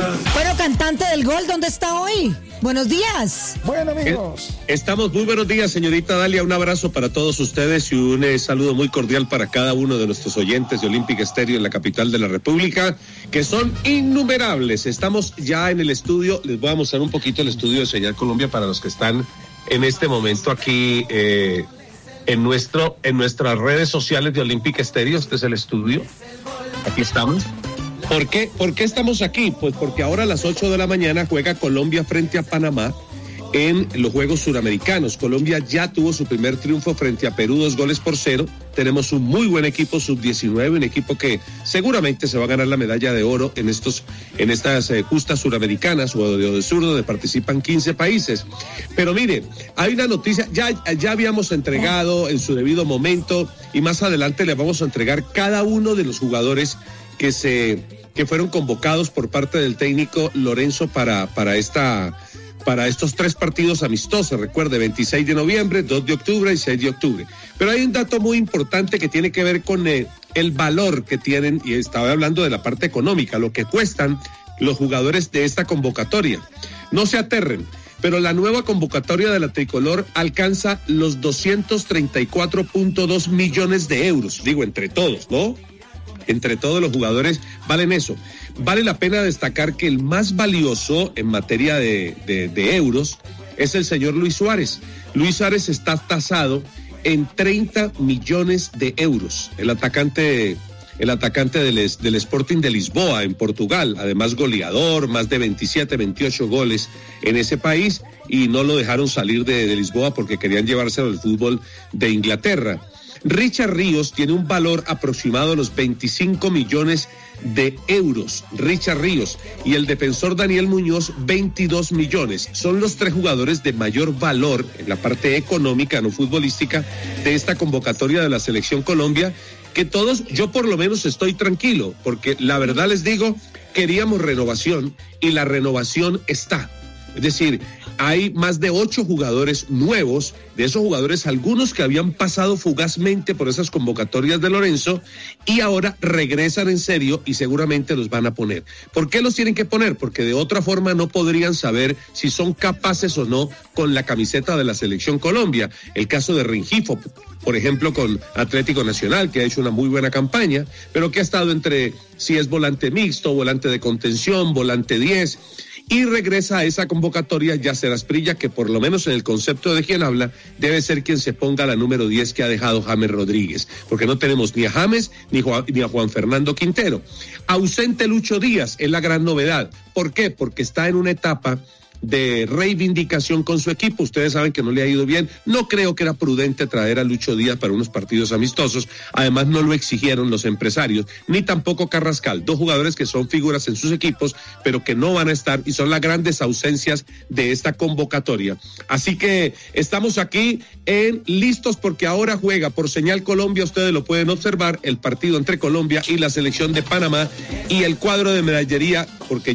Bueno, cantante del gol, ¿dónde está hoy? Buenos días. Bueno, amigos. Estamos muy buenos días, señorita Dalia. Un abrazo para todos ustedes y un saludo muy cordial para cada uno de nuestros oyentes de Olímpica Estéreo en la capital de la República, que son innumerables. Estamos ya en el estudio. Les voy a mostrar un poquito el estudio de Señal Colombia para los que están en este momento aquí en nuestras redes sociales de Olímpica Estéreo. Este es el estudio. Aquí estamos. ¿Por qué estamos aquí? Pues porque ahora a las 8 de la mañana juega Colombia frente a Panamá en los Juegos Suramericanos. Colombia ya tuvo su primer triunfo frente a Perú, 2-0. Tenemos un muy buen equipo sub-19, un equipo que seguramente se va a ganar la medalla de oro en estas justas suramericanas o de sur, donde participan 15 países. Pero mire, hay una noticia, ya habíamos entregado en su debido momento y más adelante les vamos a entregar cada uno de los jugadores que fueron convocados por parte del técnico Lorenzo para estos 3 partidos amistosos. Recuerde, 26 de noviembre, 2 de octubre y 6 de octubre. Pero hay un dato muy importante que tiene que ver con el valor que tienen, y estaba hablando de la parte económica, lo que cuestan los jugadores de esta convocatoria. No se aterren, pero la nueva convocatoria de la tricolor alcanza los 234.2 millones de euros. Digo, entre todos, ¿no? Entre todos los jugadores valen eso. Vale la pena destacar que el más valioso en materia de euros es el señor Luis Suárez. Luis Suárez está tasado en 30 millones de euros. El atacante del Sporting de Lisboa en Portugal, además goleador, más de 27, 28 goles en ese país, y no lo dejaron salir de Lisboa porque querían llevárselo al fútbol de Inglaterra. Richard Ríos tiene un valor aproximado de los 25 millones de euros. Richard Ríos y el defensor Daniel Muñoz, 22 millones. Son los 3 jugadores de mayor valor en la parte económica, no futbolística, de esta convocatoria de la Selección Colombia, que todos, yo por lo menos estoy tranquilo, porque la verdad les digo, queríamos renovación y la renovación está. Es decir, hay más de 8 jugadores nuevos, de esos jugadores algunos que habían pasado fugazmente por esas convocatorias de Lorenzo y ahora regresan en serio y seguramente los van a poner. ¿Por qué los tienen que poner? Porque de otra forma no podrían saber si son capaces o no con la camiseta de la Selección Colombia. El caso de Rengifo, por ejemplo, con Atlético Nacional, que ha hecho una muy buena campaña, pero que ha estado entre si es volante mixto, volante de contención, volante 10... y regresa a esa convocatoria Yasser Asprilla, que por lo menos en el concepto de quien habla, debe ser quien se ponga la número 10 que ha dejado James Rodríguez, porque no tenemos ni a James ni a Juan Fernando Quintero. Ausente Lucho Díaz es la gran novedad. ¿Por qué? Porque está en una etapa de reivindicación con su equipo. Ustedes saben que no le ha ido bien. No creo que era prudente traer a Lucho Díaz para unos partidos amistosos. Además, no lo exigieron los empresarios, ni tampoco Carrascal, 2 jugadores que son figuras en sus equipos, pero que no van a estar y son las grandes ausencias de esta convocatoria. Así que estamos aquí listos porque ahora juega por Señal Colombia. Ustedes lo pueden observar, el partido entre Colombia y la selección de Panamá y el cuadro de medallería, porque